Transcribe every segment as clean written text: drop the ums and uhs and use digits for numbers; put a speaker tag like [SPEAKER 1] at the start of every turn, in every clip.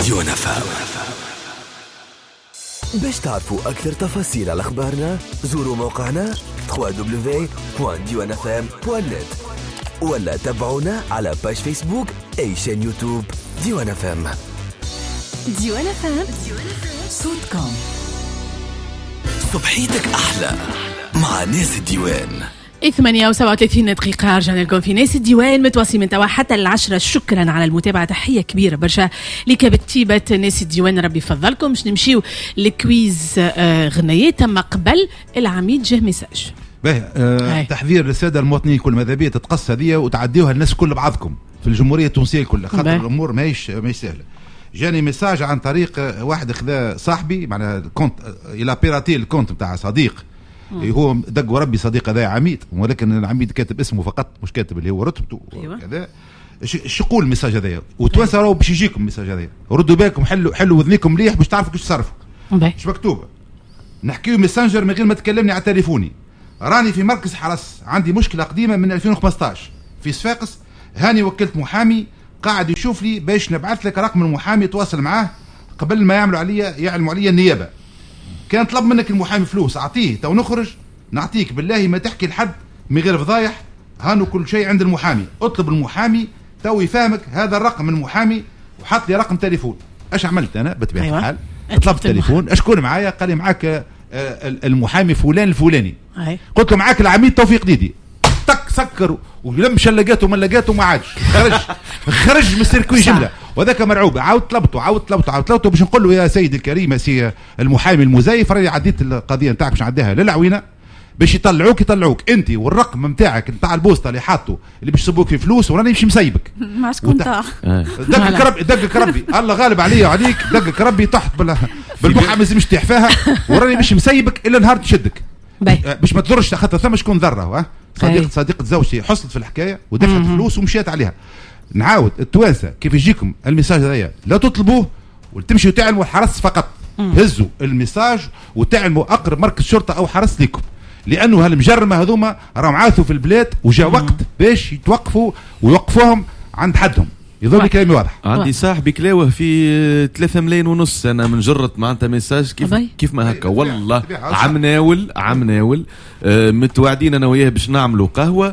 [SPEAKER 1] ديوان FM. باش تعرفوا أكثر تفاصيل على أخبارنا زوروا موقعنا www.diwanfm.net ولا تابعونا على باج فيسبوك أي شان يوتيوب ديوان FM.
[SPEAKER 2] ديوان FM صوتكم.
[SPEAKER 1] صبحيتك أحلى مع ناس الديوان.
[SPEAKER 3] 38 دقيقة رجعنا لكم في ناس الديوان متواصلين من توا حتى 10. شكرا على المتابعة، تحية كبيرة برشا لكتيبة ناس الديوان، ربي يفضلكم. باش نمشيو لكويز غنيات. تم قبل العميد جه ميساج
[SPEAKER 4] تحذير للسادة المواطنين كل ماذا بيا تتقص هذه وتعديوها الناس كل بعضكم في الجمهورية التونسية كلها، خاطر الأمور ماهيش سهلة. جاني ميساج عن طريق واحد خذا صاحبي معناها الكونت الى بيراتي الكونت بتاع صديق، هو دق وربي صديق هذا عميد، ولكن العميد كاتب اسمه فقط مش كاتب اللي هو رتبته. أيوة. كذا ايش يقول الميساج هذايا؟ وتوانسه راهو باش يجيكم الميساج هذايا، ردوا بالكم، حلوا وذنيكم مليح باش تعرفوا كيف تصرفوا. ايش مكتوبه؟ نحكيو ميسنجر من غير ما تكلمني على تليفوني. راني في مركز حرس، عندي مشكله قديمه من 2015 في صفاقس، هاني وكلت محامي قاعد يشوف لي باش نبعث لك رقم المحامي تواصل معاه قبل ما يعملوا عليا النيابه. كان طلب منك المحامي فلوس، اعطيه تو نخرج نعطيك، بالله ما تحكي لحد من غير فضايح، هانو كل شيء عند المحامي، اطلب المحامي تو يفهمك هذا الرقم من المحامي وحط لي رقم تليفون. ايش عملت انا بطبيعه
[SPEAKER 3] أيوة.
[SPEAKER 4] الحال؟ طلبت تليفون، اشكون معايا؟ قال لي معاك المحامي فلان الفلاني. قلت له معاك العميد توفيق ديدي. تك سكر ولم شلقاته ملقاته ما عادش خرج من السيركوي جمله، وذاك مرعوب. عاود طلبته باش نقول له يا سيدي الكريم يا سي المحامي المزيف، راني عديت القضيه نتاعك باش نعديها للعوينه باش يطلعوك انت والرقم نتاعك نتاع البوسطه اللي حاطه اللي باش يصبوك في فلوس، وراني مش مسيبك.
[SPEAKER 2] ما شكون طاح
[SPEAKER 4] دقك ربي الله غالب عليا وعليك، دقك ربي تحت بالمحامي مش تحفاها، وراني مش مسيبك الا نهار تشدك باش ما تضرش، خاطر ثم شكون ضره. صديقة زوجتي حصلت في الحكايه ودفعت فلوس ومشيت عليها. نعاود التوانسه كيف يجيكم الميساج هذايا لا تطلبوه وتمشوا تعلموا الحرس فقط. هزوا الميساج وتعلموا اقرب مركز شرطه او حرس لكم، لانه هالمجرمه هذوما راهم عاثوا في البلاد وجاء وقت باش يتوقفوا ويوقفوهم عند حدهم. يظل كلامي واضح.
[SPEAKER 5] عندي صاحبي كلاوه في 3 ملايين ونص انا من جرة معناتها ميساج كيف ما هكا والله. عم ناول متوعدين انا وياه باش نعملوا قهوه،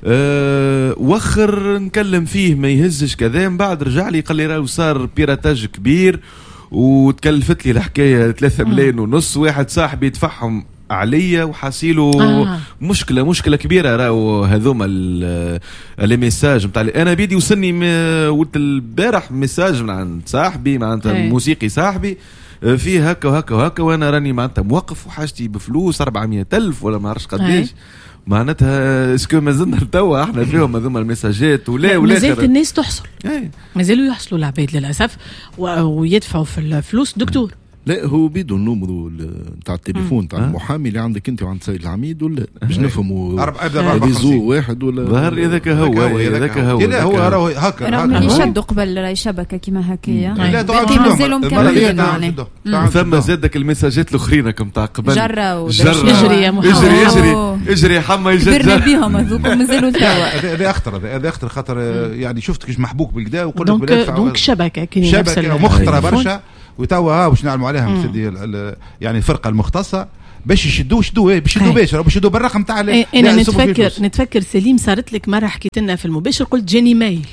[SPEAKER 5] وخر نكلم فيه ما يهزش كذا، من بعد رجع لي قال لي راه صار بيراتاج كبير وتكلفت لي الحكايه 3 ملايين ونص. واحد صاحبي يدفعهم عليا وحاسيله مشكله كبيره. راهو هذوما الميساج نتاع انا بيدي وصلني ولت البارح ميساج من عند صاحبي معناتها موسيقي صاحبي فيه هكا وهكا وهكا، وانا راني معناتها موقف وحاجتي بفلوس 400,000 ولا ما عرفش قداش. معناتها اسكو مازلنا توا احنا فيهم هذوما المساجات ولا
[SPEAKER 3] مازالت الناس تحصل، مازالوا يحصلوا العباد للاسف ويدفعوا في الفلوس. دكتور
[SPEAKER 6] لا هو بيدو النمرو نتاع التليفون تاع المحامي اللي عندك انت وعند سيد العميد ولا باش نفهموا ريزو واحد ولا
[SPEAKER 5] ظهر هذاك هو
[SPEAKER 4] لا هو راهو هكا
[SPEAKER 2] راهم يشدوا قبل شبكه كيما هكايا.
[SPEAKER 4] لا
[SPEAKER 2] مازالوا مكملين يعني.
[SPEAKER 5] ثم زادك المساجات الاخرين كم تاع قبل
[SPEAKER 2] جرة
[SPEAKER 3] اجري يا محمد
[SPEAKER 5] اجري حما
[SPEAKER 2] كبرنا بهم هذوك مازالوا توا.
[SPEAKER 4] هذا اخطر خاطر يعني شفتك مش محبوك بالكدا وقلت
[SPEAKER 3] لك دونك شبكه كاين نفس
[SPEAKER 4] مخطره برشا وتوا باش نعلموا عليها سيدي يعني الفرقه المختصه باش يشدوا باش يشدوا بالرقم تاع
[SPEAKER 3] انا نتفكر سليم صارت لك مره حكيت لنا في المباشر قلت جاني مايل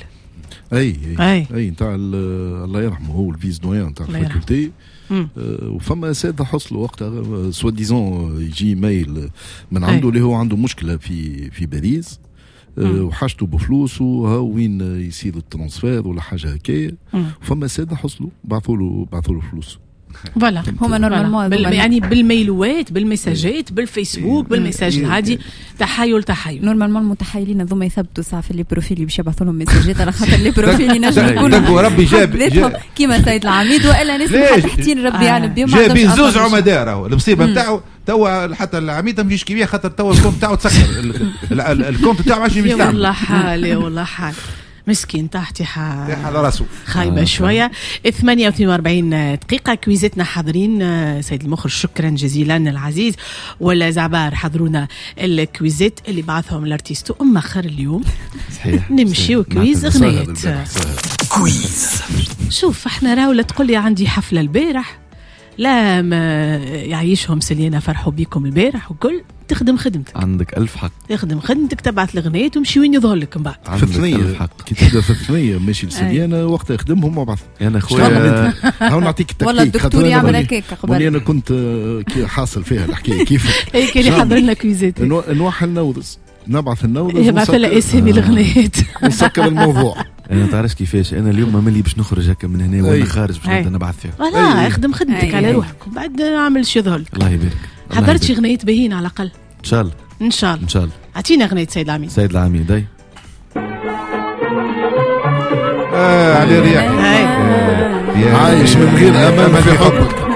[SPEAKER 6] اي نتاع الله يرحمه هو الفيز دويان نتاع الفاكولتي، وفما ساده حصلوا وقتها سوا ديزون يجي مايل من عنده اللي هو عنده مشكله في باريس وحاجته بفلوس وها وين يصير الترانسفير ولا حاجه هكايا، فما ساده حصلوا بعثوا له فلوس.
[SPEAKER 3] فوالا
[SPEAKER 2] هما نورمالمون
[SPEAKER 3] يعني بالميلوات بالمساجات بالفيسبوك بالمساج العادي تحايل
[SPEAKER 2] نورمالمون المتحايلين هذوما يثبتوا ساعه في لي بروفيل باش يبعثوا لهم مساجات على خاطر لي بروفيل ينجم يكونوا
[SPEAKER 4] ربي جاب
[SPEAKER 2] كيما سيد العميد والا ناس تحتين ربي يعلم بهم.
[SPEAKER 4] جاب زوج عمداء راهو المصيبه نتاعو توا حتى العميد ما يمشيش كبير خاطر توا الكونت تاعو تسكر الكونت تاعو ماشي مستعمل.
[SPEAKER 3] والله حال مسكين تحتي
[SPEAKER 4] على راسه
[SPEAKER 3] خايبة شوية. 48 دقيقة كويزتنا حاضرين. سيد المخرج شكرا جزيلا العزيز، ولا زعبار حضرونا الكويزات اللي بعثهم الارتيستو مخر اليوم.
[SPEAKER 5] صحيح
[SPEAKER 3] نمشي وكويز غنيات.
[SPEAKER 1] كويز.
[SPEAKER 3] شوف احنا راولة تقول لي عندي حفلة البارح، لا ما يعيشهم سلينا فرحوا بيكم البارح وكل تخدم خدمتك.
[SPEAKER 5] عندك ألف حق.
[SPEAKER 3] تخدم خدمتك، تبعت الغنيات ومشي وين يظهر لك من بعد.
[SPEAKER 6] في الثنية كي تبدا في الثنية ماشي لسليانة وقتها يخدمهم وبعث.
[SPEAKER 5] أنا خويا
[SPEAKER 6] هاو نعطيك التكتيك.
[SPEAKER 2] والله الدكتور يعمل هكاك قبل.
[SPEAKER 6] أنا كنت حاصل فيها الحكاية كيف.
[SPEAKER 3] أي كان يحضر لنا كويزات.
[SPEAKER 6] نوح النوضز، نبعث النوضز.
[SPEAKER 3] يبعث لنا اسامي الغنيات.
[SPEAKER 6] ونسكر الموضوع.
[SPEAKER 5] انا تعرفش كيفاش انا اليوم ملي باش نخرج هكا من هنا وانا خارج باش نبدا نبعث فيها.
[SPEAKER 3] لا اخدم خدمتك على روحك وبعد اعمل شي يظهر لك.
[SPEAKER 5] الله يبارك.
[SPEAKER 3] حضرت شي غنيات باهين على الاقل
[SPEAKER 5] ان شاء الله.
[SPEAKER 3] ان شاء الله.
[SPEAKER 5] ان شاء الله.
[SPEAKER 3] اعطينا غنية سيد العميد.
[SPEAKER 5] سيد العميد اي
[SPEAKER 4] على رياح
[SPEAKER 6] عايش من غير امل في حبك.